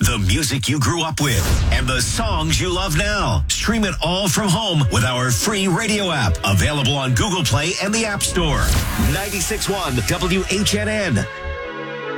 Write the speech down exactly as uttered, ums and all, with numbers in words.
the music you grew up with, and the songs you love now. Stream it all from home with our free radio app, available on Google Play and the App Store. ninety-six point one W H N N.